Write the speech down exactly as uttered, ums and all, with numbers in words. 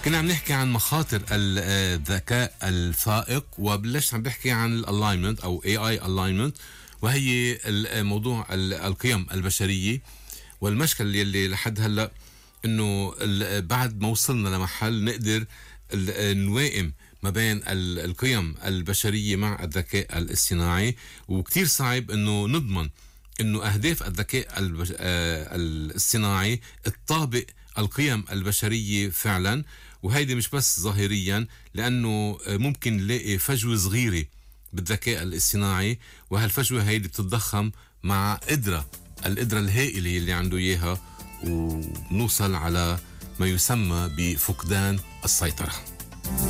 كنا عم نحكي عن مخاطر الذكاء الفائق، وبلشت عم بحكي عن الالاينمنت او اي اي الاينمنت، وهي الموضوع القيم البشريه. والمشكل يلي لحد هلا انه بعد ما وصلنا لمحل نقدر نوائم ما بين القيم البشريه مع الذكاء الاصطناعي، وكتير صعب انه نضمن انه اهداف الذكاء الاصطناعي تطابق القيم البشريه فعلا. وهيدي مش بس ظاهريا، لانه ممكن نلاقي فجوه صغيره بالذكاء الاصطناعي، وهالفجوه هيدي بتتضخم مع قدره القدره الهائله اللي عنده اياها، ونوصل على ما يسمى بفقدان السيطره.